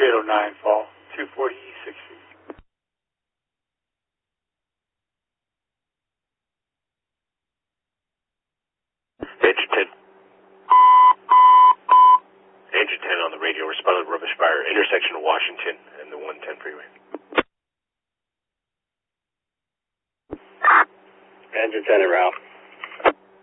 809 Fall, 240 East 6th Street. Engine 10. Engine 10 on the radio, responded rubbish fire, intersection of Washington and the 110 freeway. Engine 10 en route.